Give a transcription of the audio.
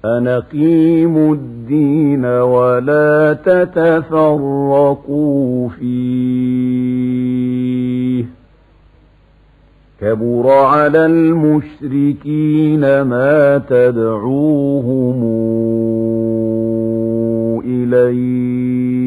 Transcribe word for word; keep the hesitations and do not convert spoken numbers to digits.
أن أقيموا الدين ولا تتفرقوا فيه كبر على المشركين ما تدعوهم إليه